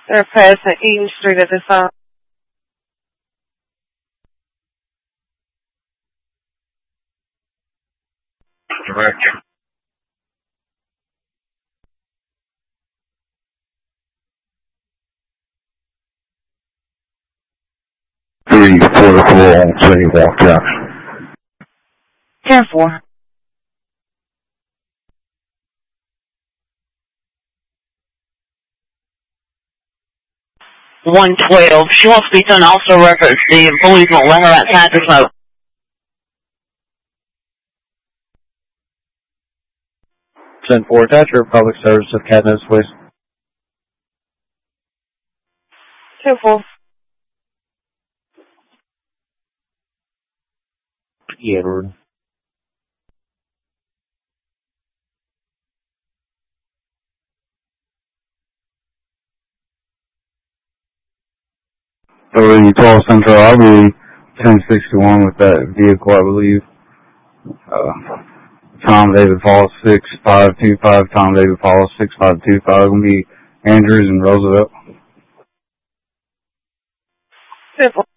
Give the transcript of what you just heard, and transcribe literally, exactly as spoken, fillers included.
They're passing Eaton Street at this time. Direct. Three forty-four on City Walk Junction. ten four. one twelve. She wants to be done also records. The employees won't let her outside to smoke. ten four, attach your public service of cat notes, please. ten four. Yeah, Edward. Three twelve Central, I'll be ten sixty-one with that vehicle, I believe. Uh, Tom David Falls six five two five, Tom David Falls six five two five, gonna be Andrews and Roosevelt. ten four.